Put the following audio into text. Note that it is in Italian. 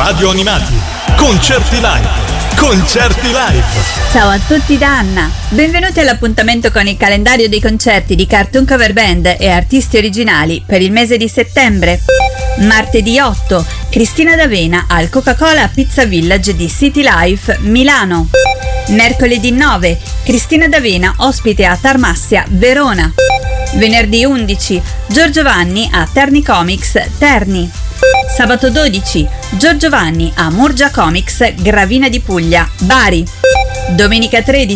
Radio Animati. Concerti live. Concerti live. Ciao a tutti da Anna. Benvenuti all'appuntamento con il calendario dei concerti di Cartoon Cover Band e artisti originali per il mese di settembre. Martedì 8, Cristina D'Avena al Coca-Cola Pizza Village di City Life, Milano. Mercoledì 9, Cristina D'Avena ospite a Tarmassia, Verona. Venerdì 11, Giorgio Vanni a Terni Comics, Terni. Sabato 12, Giorgio Vanni a Murgia Comics, Gravina di Puglia, Bari. Domenica 13,